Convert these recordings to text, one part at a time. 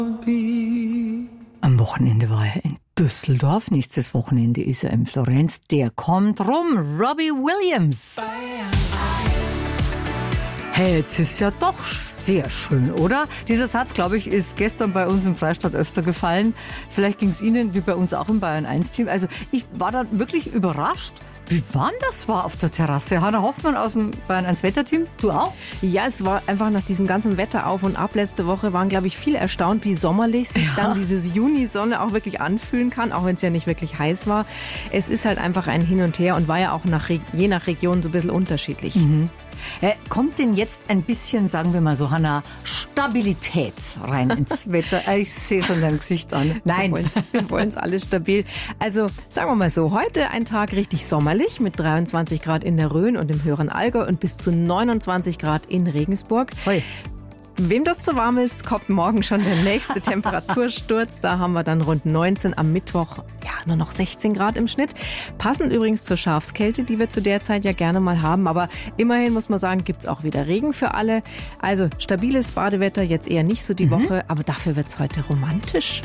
Am Wochenende war er in Düsseldorf, nächstes Wochenende ist er in Florenz. Der kommt rum, Robbie Williams. Hey, jetzt ist ja doch sehr schön, oder? Dieser Satz, glaube ich, ist gestern bei uns im Freistaat öfter gefallen. Vielleicht ging es Ihnen wie bei uns auch im Bayern 1-Team. Also ich war dann wirklich überrascht, wie warm das war auf der Terrasse. Hanna Hoffmann aus dem Bayern 1 Wetterteam, du auch? Ja, es war einfach nach diesem ganzen Wetter auf und ab. Letzte Woche waren, glaube ich, viele erstaunt, wie sommerlich sich dann dieses Junisonne auch wirklich anfühlen kann, auch wenn es ja nicht wirklich heiß war. Es ist halt einfach ein Hin und Her und war ja auch je nach Region so ein bisschen unterschiedlich. Kommt denn jetzt ein bisschen, sagen wir mal so, Hanna, Stabilität rein ins Wetter? Ich sehe es an deinem Gesicht an. Nein, wir wollen es alles stabil. Also sagen wir mal so, heute ein Tag richtig sommerlich mit 23 Grad in der Rhön und im höheren Allgäu und bis zu 29 Grad in Regensburg. Hoi. Wem das zu warm ist, kommt morgen schon der nächste Temperatursturz. Da haben wir dann rund 19, am Mittwoch ja nur noch 16 Grad im Schnitt. Passend übrigens zur Schafskälte, die wir zu der Zeit ja gerne mal haben. Aber immerhin muss man sagen, gibt's auch wieder Regen für alle. Also stabiles Badewetter, jetzt eher nicht so die Woche, aber dafür wird's heute romantisch.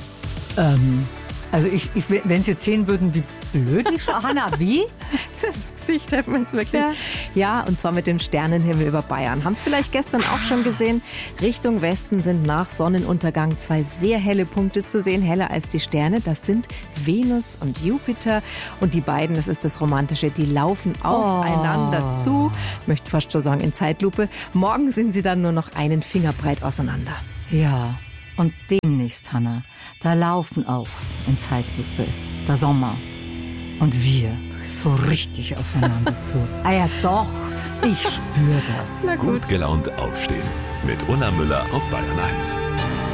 Also wenn Sie jetzt sehen würden, wie blöd ich schaue. Hanna, wie? Das Gesicht hat man es wirklich. Ja, und zwar mit dem Sternenhimmel über Bayern. Haben es vielleicht gestern auch schon gesehen. Richtung Westen sind nach Sonnenuntergang 2 sehr helle Punkte zu sehen, heller als die Sterne. Das sind Venus und Jupiter. Und die beiden, das ist das Romantische, die laufen aufeinander zu. Ich möchte fast schon sagen in Zeitlupe. Morgen sind sie dann nur noch einen Finger breit auseinander. Ja, und demnächst, Hanna, da laufen auch in Zeitlupe der Sommer und wir so richtig aufeinander zu. Ah ja, doch, ich spüre das. Gut gelaunt aufstehen mit Ulla Müller auf Bayern 1.